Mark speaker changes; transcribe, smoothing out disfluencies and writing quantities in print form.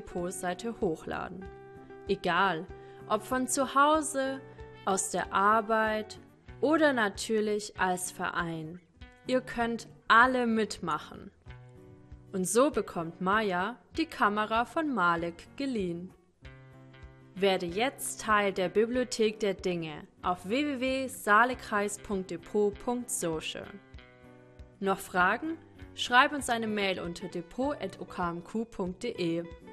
Speaker 1: Depotseite hochladen. Egal, ob von zu Hause, aus der Arbeit oder natürlich als Verein. Ihr könnt alle mitmachen. Und so bekommt Maja die Kamera von Malik geliehen. Werde jetzt Teil der Bibliothek der Dinge auf www.saalekreis.depot.social. Noch Fragen? Schreib uns eine Mail unter depot@okmq.de.